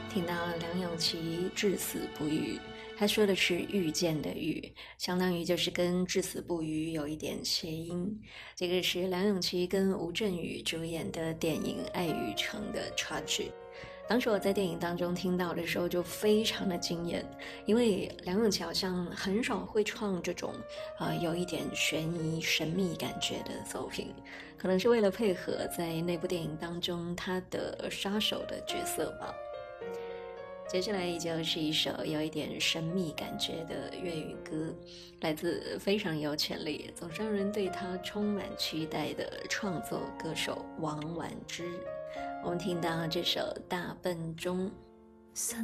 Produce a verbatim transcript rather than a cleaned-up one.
听到梁咏琪至死不渝，他说的是遇见的遇，相当于就是跟至死不渝有一点谐音。这个是梁咏琪跟吴镇宇主演的电影《爱与诚》的插曲。当时我在电影当中听到的时候就非常的惊艳，因为梁咏琪好像很少会创这种呃有一点悬疑神秘感觉的作品，可能是为了配合在那部电影当中他的杀手的角色吧。接下来依旧是一首有一点神秘感觉的粤语歌，来自非常有潜力总是让人对他充满期待的创作歌手王菀之。我们听到这首《大笨钟》。